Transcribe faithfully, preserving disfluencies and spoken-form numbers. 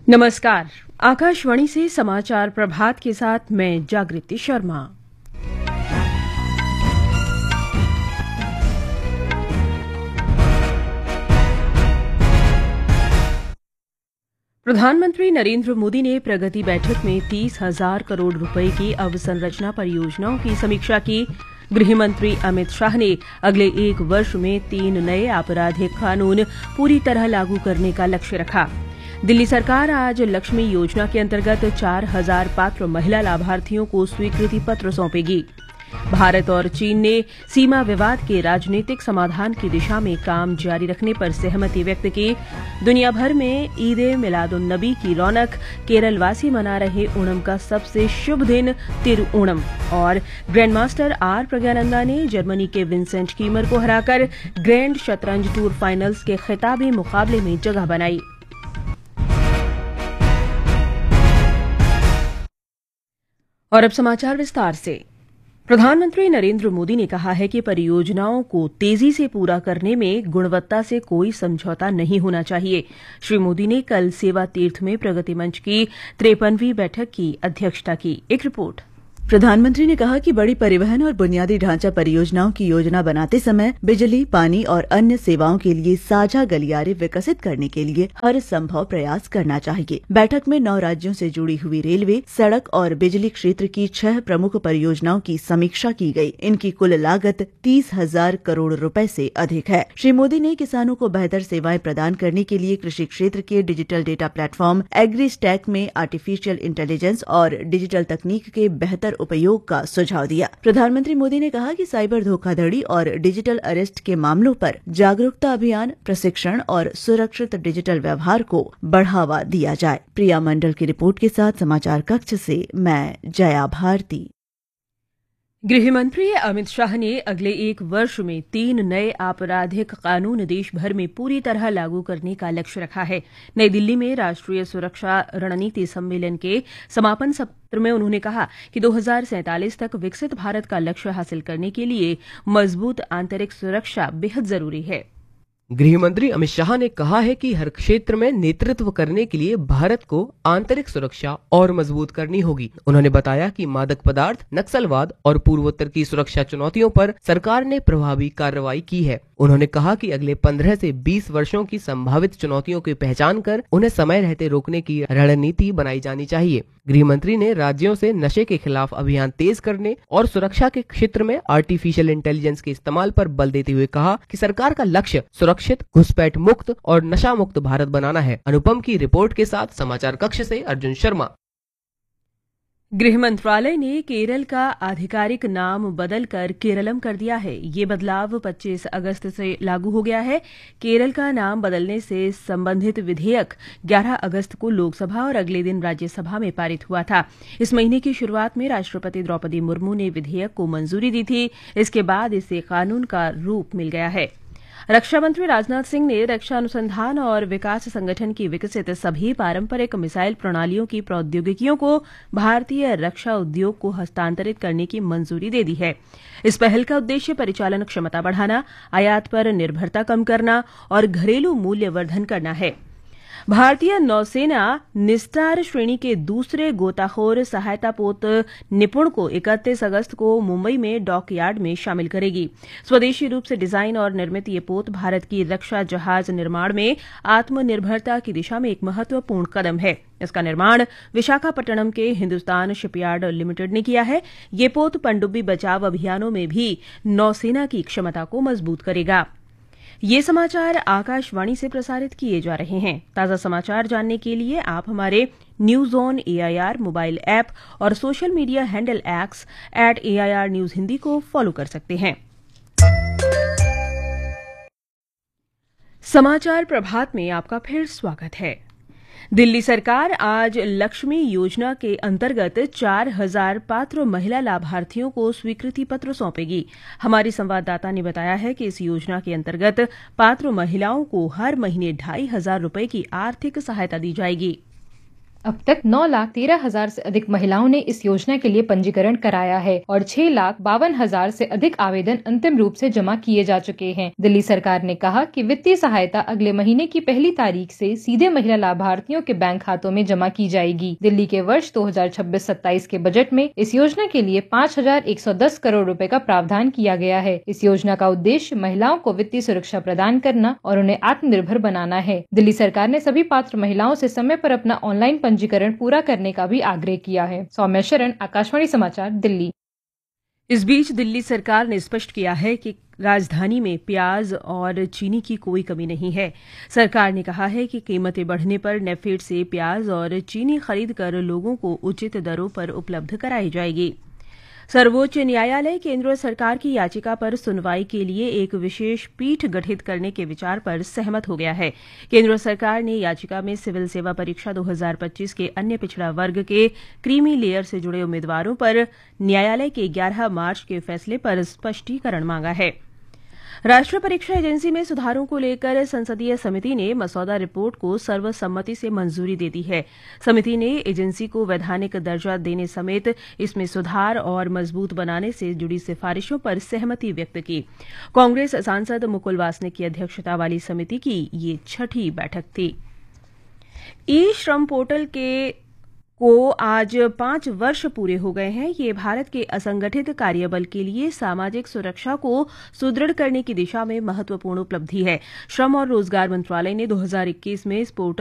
नमस्कार। आकाशवाणी से समाचार प्रभात के साथ मैं जागृति शर्मा। प्रधानमंत्री नरेंद्र मोदी ने प्रगति बैठक में तीस हजार करोड़ रुपए की अवसंरचना परियोजनाओं की समीक्षा की। गृह मंत्री अमित शाह ने अगले एक वर्ष में तीन नए आपराधिक कानून पूरी तरह लागू करने का लक्ष्य रखा। दिल्ली सरकार आज लक्ष्मी योजना के अंतर्गत चार हजार पात्र महिला लाभार्थियों को स्वीकृति पत्र सौंपेगी। भारत और चीन ने सीमा विवाद के राजनीतिक समाधान की दिशा में काम जारी रखने पर सहमति व्यक्त की। दुनिया भर में ईद ए मिलादुन्नबी की रौनक, केरलवासी मना रहे ओणम का सबसे शुभ दिन तिरुओणम। और ग्रैंडमास्टर आर प्रज्ञानंदा ने जर्मनी के विंसेंट कीमर को हराकर ग्रैंड शतरंज टूर फाइनल्स के खिताबी मुकाबले में जगह बनाई। और अब समाचार विस्तार से। प्रधानमंत्री नरेंद्र मोदी ने कहा है कि परियोजनाओं को तेजी से पूरा करने में गुणवत्ता से कोई समझौता नहीं होना चाहिए। श्री मोदी ने कल सेवा तीर्थ में प्रगति मंच की तिरपनवीं बैठक की अध्यक्षता की। एक रिपोर्ट। प्रधानमंत्री ने कहा कि बड़ी परिवहन और बुनियादी ढांचा परियोजनाओं की योजना बनाते समय बिजली, पानी और अन्य सेवाओं के लिए साझा गलियारे विकसित करने के लिए हर संभव प्रयास करना चाहिए। बैठक में नौ राज्यों से जुड़ी हुई रेलवे, सड़क और बिजली क्षेत्र की छह प्रमुख परियोजनाओं की समीक्षा की गई। इनकी कुल लागत तीस हजार करोड़ रुपए से अधिक है। श्री मोदी ने किसानों को बेहतर सेवाएं प्रदान करने के लिए कृषि क्षेत्र के डिजिटल डेटा प्लेटफॉर्म एग्रीस्टैक में आर्टिफिशियल इंटेलिजेंस और डिजिटल तकनीक के बेहतर उपयोग का सुझाव दिया। प्रधानमंत्री मोदी ने कहा कि साइबर धोखाधड़ी और डिजिटल अरेस्ट के मामलों पर जागरूकता अभियान, प्रशिक्षण और सुरक्षित डिजिटल व्यवहार को बढ़ावा दिया जाए। प्रिया मंडल की रिपोर्ट के साथ समाचार कक्ष से मैं जया भारती। गृह मंत्री अमित शाह ने अगले एक वर्ष में तीन नए आपराधिक कानून देश भर में पूरी तरह लागू करने का लक्ष्य रखा है। नई दिल्ली में राष्ट्रीय सुरक्षा रणनीति सम्मेलन के समापन सत्र में उन्होंने कहा कि दो हजार सैंतालीस तक विकसित भारत का लक्ष्य हासिल करने के लिए मजबूत आंतरिक सुरक्षा बेहद जरूरी है। गृह मंत्री अमित शाह ने कहा है कि हर क्षेत्र में नेतृत्व करने के लिए भारत को आंतरिक सुरक्षा और मजबूत करनी होगी। उन्होंने बताया कि मादक पदार्थ, नक्सलवाद और पूर्वोत्तर की सुरक्षा चुनौतियों पर सरकार ने प्रभावी कार्रवाई की है। उन्होंने कहा कि अगले पंद्रह से बीस वर्षों की संभावित चुनौतियों की पहचान कर उन्हें समय रहते रोकने की रणनीति बनाई जानी चाहिए। गृह मंत्री ने राज्यों से नशे के खिलाफ अभियान तेज करने और सुरक्षा के क्षेत्र में आर्टिफिशियल इंटेलिजेंस के इस्तेमाल पर बल देते हुए कहा कि सरकार का लक्ष्य सुरक्षित, घुसपैठ मुक्त और नशा मुक्त भारत बनाना है। अनुपम की रिपोर्ट के साथ समाचार कक्ष से अर्जुन शर्मा। गृह मंत्रालय ने केरल का आधिकारिक नाम बदलकर केरलम कर दिया है। ये बदलाव पच्चीस अगस्त से लागू हो गया है। केरल का नाम बदलने से संबंधित विधेयक ग्यारह अगस्त को लोकसभा और अगले दिन राज्यसभा में पारित हुआ था। इस महीने की शुरुआत में राष्ट्रपति द्रौपदी मुर्मू ने विधेयक को मंजूरी दी थी। इसके बाद इसे कानून का रूप मिल गया है। रक्षा मंत्री राजनाथ सिंह ने रक्षा अनुसंधान और विकास संगठन की विकसित सभी पारंपरिक मिसाइल प्रणालियों की प्रौद्योगिकियों को भारतीय रक्षा उद्योग को हस्तांतरित करने की मंजूरी दे दी है। इस पहल का उद्देश्य परिचालन क्षमता बढ़ाना, आयात पर निर्भरता कम करना और घरेलू मूल्यवर्धन करना है। भारतीय नौसेना निस्टार श्रेणी के दूसरे गोताखोर सहायता पोत निपुण को इकतीस अगस्त को मुंबई में डॉकयार्ड में शामिल करेगी। स्वदेशी रूप से डिजाइन और निर्मित ये पोत भारत की रक्षा जहाज निर्माण में आत्मनिर्भरता की दिशा में एक महत्वपूर्ण कदम है। इसका निर्माण विशाखापट्टनम के हिंदुस्तान शिपयार्ड लिमिटेड ने किया है। ये पोत पनडुब्बी बचाव अभियानों में भी नौसेना की क्षमता को मजबूत करेगा। ये समाचार आकाशवाणी से प्रसारित किए जा रहे हैं। ताजा समाचार जानने के लिए आप हमारे news on AIR mobile app और social media handle x eight AIR news Hindi को फॉलो कर सकते हैं। समाचार प्रभात में आपका फिर स्वागत है। दिल्ली सरकार आज लक्ष्मी योजना के अंतर्गत चार हजार पात्र महिला लाभार्थियों को स्वीकृति पत्र सौंपेगी। हमारी संवाददाता ने बताया है कि इस योजना के अंतर्गत पात्र महिलाओं को हर महीने ढाई हजार रुपए की आर्थिक सहायता दी जाएगी। अब तक नौ लाख तेरह हजार से अधिक महिलाओं ने इस योजना के लिए पंजीकरण कराया है और छह लाख बावन हजार से अधिक आवेदन अंतिम रूप से जमा किए जा चुके हैं। दिल्ली सरकार ने कहा कि वित्तीय सहायता अगले महीने की पहली तारीख से सीधे महिला लाभार्थियों के बैंक खातों में जमा की जाएगी। दिल्ली के वर्ष दो हजार छब्बीस सत्ताईस के बजट में इस योजना के लिए पाँच हजार एक सौ दस करोड़ रुपए का प्रावधान किया गया है। इस योजना का उद्देश्य महिलाओं को वित्तीय सुरक्षा प्रदान करना और उन्हें आत्मनिर्भर बनाना है। दिल्ली सरकार ने सभी पात्र महिलाओं से समय पर अपना ऑनलाइन पंजीकरण पूरा करने का भी आग्रह किया है। सौम्या शरण, आकाशवाणी समाचार, दिल्ली। इस बीच दिल्ली सरकार ने स्पष्ट किया है कि राजधानी में प्याज और चीनी की कोई कमी नहीं है। सरकार ने कहा है कि कीमतें बढ़ने पर नेफेड से प्याज और चीनी खरीद कर लोगों को उचित दरों पर उपलब्ध कराई जाएगी। सर्वोच्च न्यायालय केंद्र सरकार की याचिका पर सुनवाई के लिए एक विशेष पीठ गठित करने के विचार पर सहमत हो गया है। केंद्र सरकार ने याचिका में सिविल सेवा परीक्षा दो हजार पच्चीस के अन्य पिछड़ा वर्ग के क्रीमी लेयर से जुड़े उम्मीदवारों पर न्यायालय के ग्यारह मार्च के फैसले पर स्पष्टीकरण मांगा है। राष्ट्रीय परीक्षा एजेंसी में सुधारों को लेकर संसदीय समिति ने मसौदा रिपोर्ट को सर्वसम्मति से मंजूरी दे दी है। समिति ने एजेंसी को वैधानिक दर्जा देने समेत इसमें सुधार और मजबूत बनाने से जुड़ी सिफारिशों पर सहमति व्यक्त की। कांग्रेस सांसद मुकुल वासनिक की अध्यक्षता वाली समिति की ये छठी बैठक थी। ई श्रम पोर्टल के को आज पांच वर्ष पूरे हो गए हैं। ये भारत के असंगठित कार्यबल के लिए सामाजिक सुरक्षा को सुदृढ़ करने की दिशा में महत्वपूर्ण उपलब्धि है। श्रम और रोजगार मंत्रालय ने दो हजार इक्कीस में इस पोर्टल